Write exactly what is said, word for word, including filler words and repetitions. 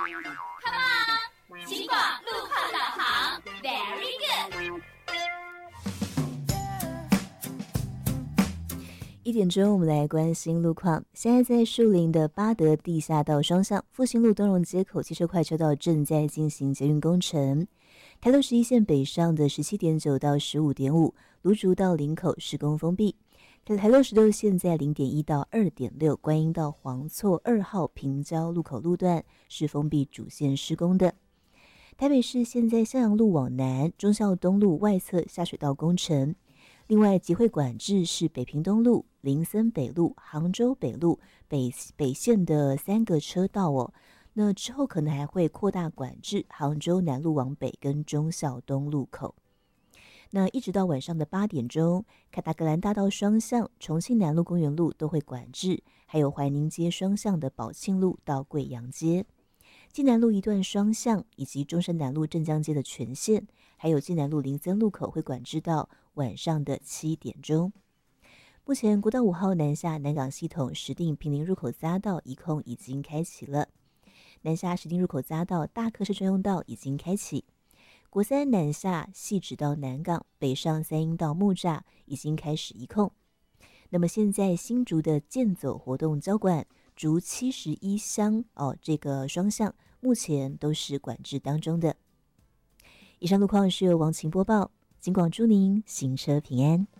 Come on， 秦广路况导航 ，Very good。 一点钟，我们来关心路况。现在在树林的八德地下道双向复兴路东荣街口汽车快车道正在进行捷运工程。台六十一线北上的十七点九到十五点五，芦竹到林口施工封闭。台六十六线在零点一到二点六，观音到黄厝二号平交路口路段是封闭主线施工的。台北市现在向阳路往南，忠孝东路外侧下水道工程。另外，集会管制是北平东路、林森北路、杭州北路北北线的三个车道哦。那之后可能还会扩大管制杭州南路往北跟忠孝东路口。那一直到晚上的八点钟，凯达格兰大道双向、重庆南路公园路都会管制，还有怀宁街双向的宝庆路到贵阳街。济南路一段双向以及中山南路镇江街的全线，还有济南路林森路口会管制到晚上的七点钟。目前国道五号南下南港系统石碇坪林入口匝道一控已经开启了，南下石碇入口匝道大客车专用道已经开启，国三南下汐止到南港北上三鶯到木栅已经开始一控。那么现在新竹的健走活动交管竹七十一乡哦，这个双向目前都是管制当中的。以上路况是由王晴播报，警广祝您行车平安。